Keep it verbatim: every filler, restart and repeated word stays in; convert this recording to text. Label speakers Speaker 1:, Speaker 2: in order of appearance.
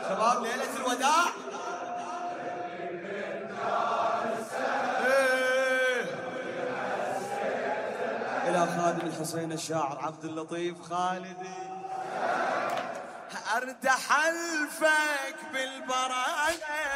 Speaker 1: شباب ليلة الوداع. إيه. إلى خادم الحسين الشاعر عبد اللطيف خالدي، أرد حلفك بالبراءة